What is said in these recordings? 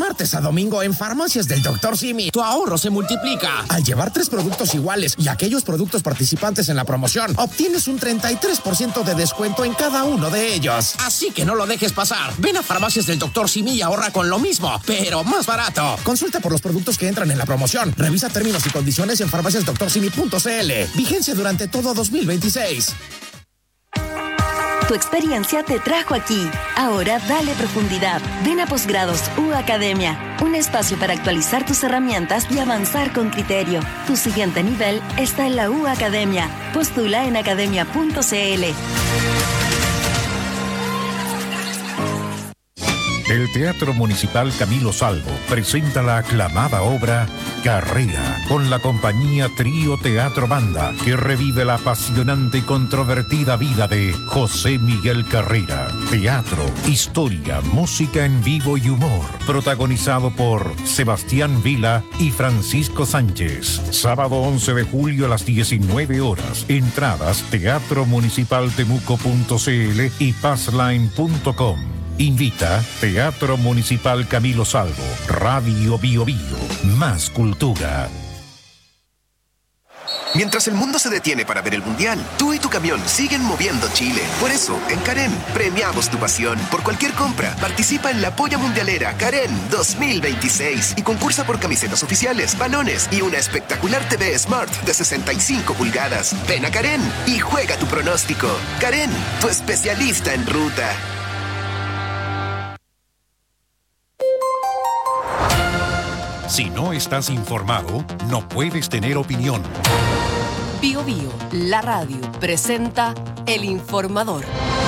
martes a domingo en Farmacias del Dr. Simi, tu ahorro se multiplica. Al llevar 3 productos iguales y aquellos productos participantes en la promoción, obtienes un 33% de descuento en cada uno de ellos. Así que no lo dejes pasar. Ven a Farmacias del Dr. Simi y ahorra con lo mismo, pero más barato. Consulta por los productos que entran en la promoción. Revisa términos y condiciones en farmaciasdoctorsimi.cl. Vigencia durante todo 2026. Tu experiencia te trajo aquí. Ahora dale profundidad. Ven a Posgrados U Academia. Un espacio para actualizar tus herramientas y avanzar con criterio. Tu siguiente nivel está en la U Academia. Postula en academia.cl. El Teatro Municipal Camilo Salvo presenta la aclamada obra Carrera, con la compañía Trío Teatro Banda, que revive la apasionante y controvertida vida de José Miguel Carrera. Teatro, historia, música en vivo y humor. Protagonizado por Sebastián Vila y Francisco Sánchez. Sábado 11 de julio a las 19 horas. Entradas teatromunicipaltemuco.cl y passline.com. Invita Teatro Municipal Camilo Salvo, Radio Bio Bio, más cultura. Mientras el mundo se detiene para ver el Mundial, tú y tu camión siguen moviendo Chile. Por eso, en Karen, premiamos tu pasión. Por cualquier compra, participa en la Polla Mundialera Karen 2026 y concursa por camisetas oficiales, balones y una espectacular TV Smart de 65 pulgadas. Ven a Karen y juega tu pronóstico. Karen, tu especialista en ruta. Si no estás informado, no puedes tener opinión. Bio Bio, la radio, presenta El Informador.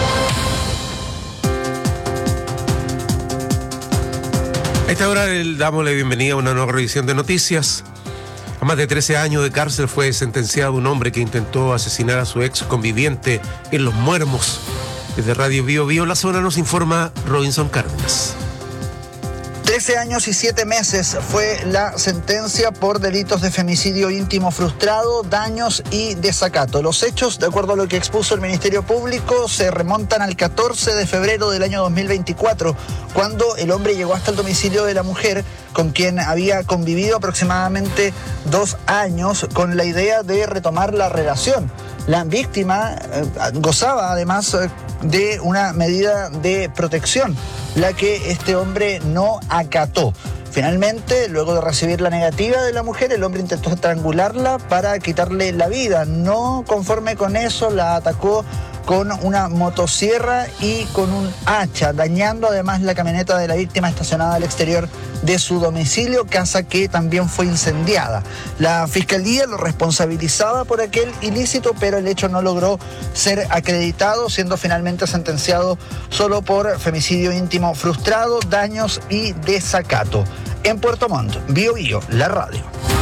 A esta hora le damos la bienvenida a una nueva revisión de noticias. A más de 13 años de cárcel fue sentenciado un hombre que intentó asesinar a su ex conviviente en Los Muermos. Desde Radio Bio Bio, La Zona, nos informa Robinson Cárdenas. 13 años y 7 meses fue la sentencia por delitos de femicidio íntimo frustrado, daños y desacato. Los hechos, de acuerdo a lo que expuso el Ministerio Público, se remontan al 14 de febrero del año 2024, cuando el hombre llegó hasta el domicilio de la mujer, con quien había convivido aproximadamente 2 años, con la idea de retomar la relación. La víctima gozaba además de una medida de protección, la que este hombre no acató. Finalmente, luego de recibir la negativa de la mujer, el hombre intentó estrangularla para quitarle la vida. No conforme con eso, la atacó con una motosierra y con un hacha, dañando además la camioneta de la víctima estacionada al exterior de su domicilio, casa que también fue incendiada. La Fiscalía lo responsabilizaba por aquel ilícito, pero el hecho no logró ser acreditado, siendo finalmente sentenciado solo por femicidio íntimo frustrado, daños y desacato. En Puerto Montt, Bio Bio, la radio.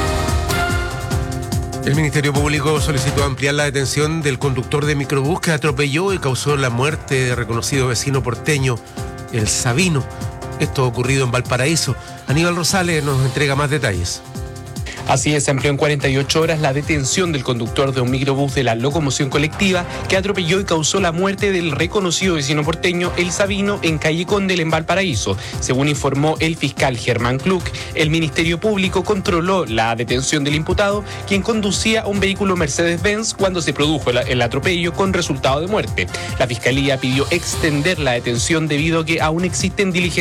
El Ministerio Público solicitó ampliar la detención del conductor de microbús que atropelló y causó la muerte de reconocido vecino porteño, el Sabino. Esto ocurrido en Valparaíso. Aníbal Rosales nos entrega más detalles. Así es, se amplió en 48 horas la detención del conductor de un microbús de la locomoción colectiva que atropelló y causó la muerte del reconocido vecino porteño El Sabino en calle Condel en Valparaíso. Según informó el fiscal Germán Kluk, el Ministerio Público controló la detención del imputado, quien conducía un vehículo Mercedes-Benz cuando se produjo el atropello con resultado de muerte. La Fiscalía pidió extender la detención debido a que aún existen diligencias